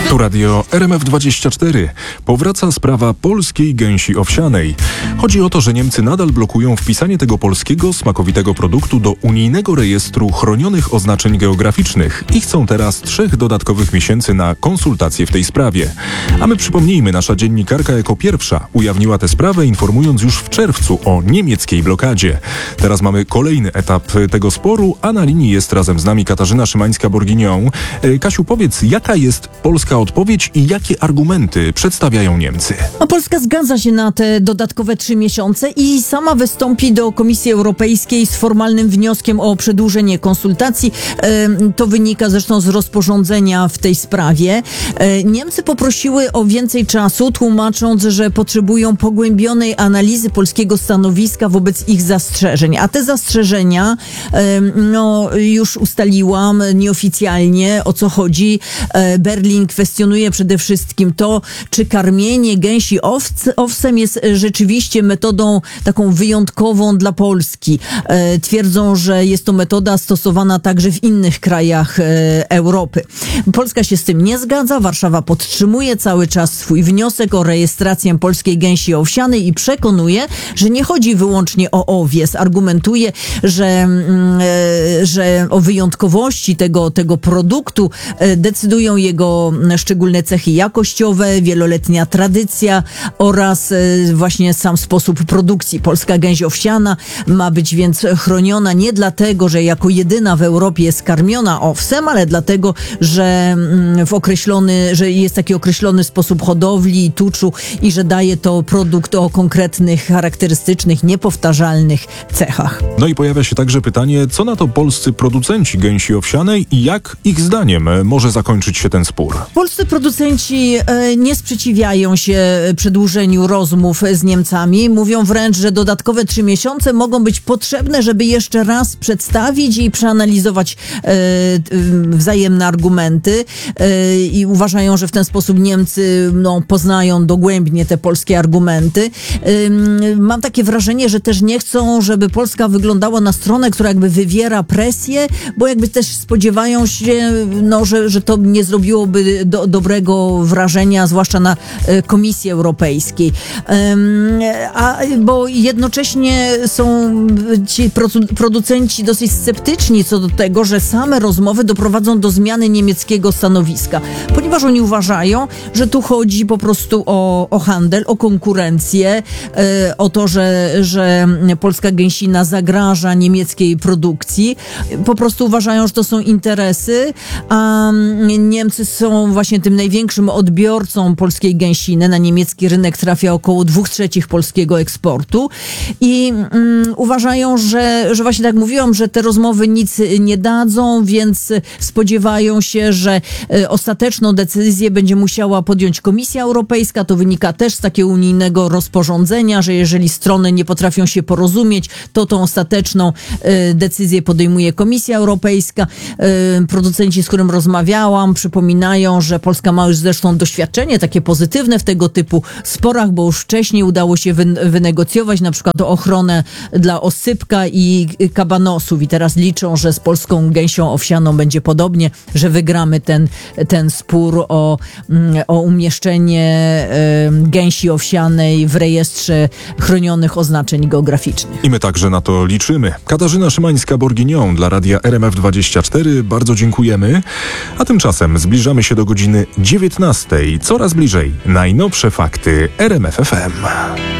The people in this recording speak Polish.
Tu radio RMF24. Powraca sprawa polskiej gęsi owsianej. Chodzi o to, że Niemcy nadal blokują wpisanie tego polskiego, smakowitego produktu do unijnego rejestru chronionych oznaczeń geograficznych i chcą teraz 3 dodatkowych miesięcy na konsultacje w tej sprawie. A my przypomnijmy, nasza dziennikarka jako pierwsza ujawniła tę sprawę, informując już w czerwcu o niemieckiej blokadzie. Teraz mamy kolejny etap tego sporu, a na linii jest razem z nami Katarzyna Szymańska-Bourguignon. Kasiu, powiedz, jaka jest polska odpowiedź i jakie argumenty przedstawiają Niemcy? A Polska zgadza się na te dodatkowe 3 miesiące i sama wystąpi do Komisji Europejskiej z formalnym wnioskiem o przedłużenie konsultacji. To wynika zresztą z rozporządzenia w tej sprawie. Niemcy poprosiły o więcej czasu, tłumacząc, że potrzebują pogłębionej analizy polskiego stanowiska wobec ich zastrzeżeń. A te zastrzeżenia, już ustaliłam nieoficjalnie, o co chodzi. Berlin kwestionuje przede wszystkim to, czy karmienie gęsi owsem jest rzeczywiście metodą taką wyjątkową dla Polski. Twierdzą, że jest to metoda stosowana także w innych krajach Europy. Polska się z tym nie zgadza. Warszawa podtrzymuje cały czas swój wniosek o rejestrację polskiej gęsi owsianej i przekonuje, że nie chodzi wyłącznie o owies. Argumentuje, że o wyjątkowości tego produktu decydują jego szczególne cechy jakościowe, wieloletnia tradycja oraz właśnie sam sposób produkcji. Polska gęś owsiana ma być więc chroniona nie dlatego, że jako jedyna w Europie jest karmiona owsem, ale dlatego, że że jest taki określony sposób hodowli i tuczu i że daje to produkt o konkretnych, charakterystycznych, niepowtarzalnych cechach. No i pojawia się także pytanie, co na to polscy producenci gęsi owsianej i jak ich zdaniem może zakończyć się ten spór? Polscy producenci nie sprzeciwiają się przedłużeniu rozmów z Niemcami. Mówią wręcz, że dodatkowe 3 miesiące mogą być potrzebne, żeby jeszcze raz przedstawić i przeanalizować wzajemne argumenty i uważają, że w ten sposób Niemcy poznają dogłębnie te polskie argumenty. Mam takie wrażenie, że też nie chcą, żeby Polska wyglądała na stronę, która jakby wywiera presję, bo jakby też spodziewają się, że to nie zrobiłoby dobrego wrażenia, zwłaszcza na Komisji Europejskiej. Bo jednocześnie są ci producenci dosyć sceptyczni co do tego, że same rozmowy doprowadzą do zmiany niemieckiego stanowiska, ponieważ oni uważają, że tu chodzi po prostu o handel, o konkurencję, o to, że polska gęsina zagraża niemieckiej produkcji. Po prostu uważają, że to są interesy, a Niemcy są właśnie tym największym odbiorcą polskiej gęsiny. Na niemiecki rynek trafia około 2/3 polskiego eksportu i uważają, że właśnie tak mówiłam, że te rozmowy nic nie dadzą, więc spodziewają się, że ostateczną decyzję będzie musiała podjąć Komisja Europejska. To wynika też z takiego unijnego rozporządzenia, że jeżeli strony nie potrafią się porozumieć, to tą ostateczną decyzję podejmuje Komisja Europejska. Producenci, z którym rozmawiałam, przypominają, że Polska ma już zresztą doświadczenie takie pozytywne w tego typu sporach, bo już wcześniej udało się wynegocjować na przykład ochronę dla oscypka i kabanosów i teraz liczą, że z polską gęsią owsianą będzie podobnie, że wygramy ten spór o umieszczenie gęsi owsianej w rejestrze chronionych oznaczeń geograficznych. I my także na to liczymy. Katarzyna Szymańska-Bourguignon dla radia RMF24. Bardzo dziękujemy. A tymczasem zbliżamy się do godziny 19. Coraz bliżej. Najnowsze fakty RMF FM.